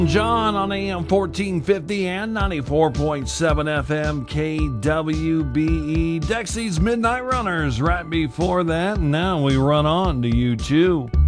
John on AM 1450 and 94.7 FM KWBE. Dexy's Midnight Runners right before that. Now we run on to U2.